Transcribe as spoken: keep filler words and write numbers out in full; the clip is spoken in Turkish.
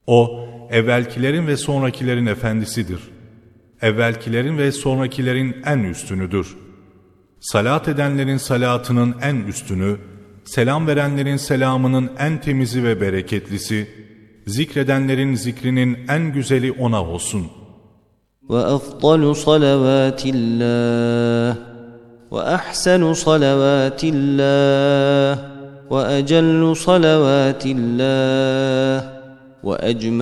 O, evvelkilerin ve sonrakilerin efendisidir. Evvelkilerin ve sonrakilerin en üstünüdür. Salat edenlerin salatının en üstünü, selam verenlerin selamının en temizi ve bereketlisi, zikredenlerin zikrinin en güzeli ona olsun. وَأَفْضَلُ صَلَوَاتِ اللّٰهِ وَأَحْسَنُ صَلَوَاتِ اللّٰهِ وَأَجَلُّ صَلَوَاتِ اللّٰهِ وَأَجْمَلُ